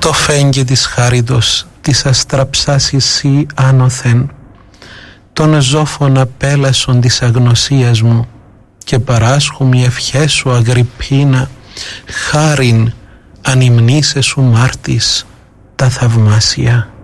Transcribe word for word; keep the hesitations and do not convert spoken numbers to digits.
το φέγγε της χάριτος της αστραψάς εσύ άνωθεν, τον ζώφωνα πέλασον της αγνωσίας μου, και παράσχουν οι ευχές σου Αγριππίνα, χάριν ανυμνήσε σου μάρτης τα θαυμάσια.